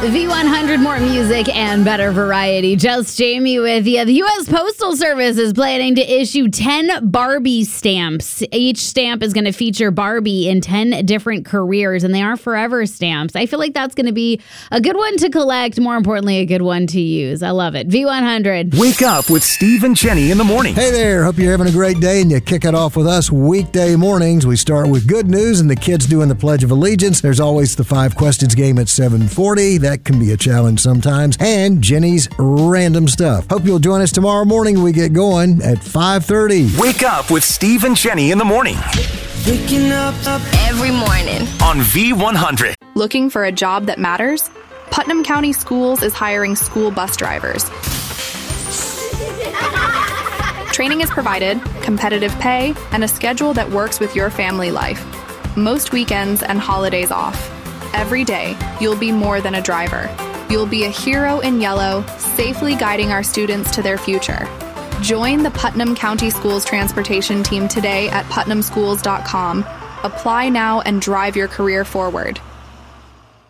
V100, more music and better variety. Just Jamie with you. The U.S. Postal Service is planning to issue 10 Barbie stamps. Each stamp is going to feature Barbie in 10 different careers, and they are forever stamps. I feel like that's going to be a good one to collect, more importantly, a good one to use. I love it. V100. Wake up with Steve and Jenny in the morning. Hey there. Hope you're having a great day, and you kick it off with us weekday mornings. We start with good news and the kids doing the Pledge of Allegiance. There's always the 5 questions game at 7:40. That can be a challenge sometimes. And Jenny's random stuff. Hope you'll join us tomorrow morning when we get going at 5:30. Wake up with Steve and Jenny in the morning. Waking up every morning On V100. Looking for a job that matters? Putnam County Schools is hiring school bus drivers. Training is provided, competitive pay, and a schedule that works with your family life. Most weekends and holidays off. Every day, you'll be more than a driver. You'll be a hero in yellow, safely guiding our students to their future. Join the Putnam County Schools transportation team today at putnamschools.com. Apply now and drive your career forward.